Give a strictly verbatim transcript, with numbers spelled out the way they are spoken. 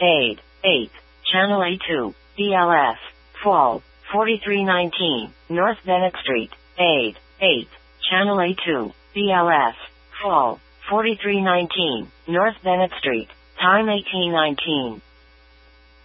Aid, eighth, Channel A two, B L S, Fall, forty-three nineteen, North Bennett Street. Aid, eighth, Channel A two, B L S, Fall, forty-three nineteen, North Bennett Street. Time eighteen nineteen.